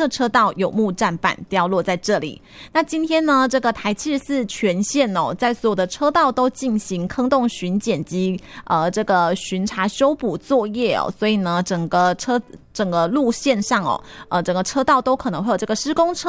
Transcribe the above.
侧车道有木栈板掉落在这里。那今天呢，这个台74全线在所有的车道都进行坑洞巡检及这个巡查修补作业所以呢整个路线上整个车道都可能会有这个施工车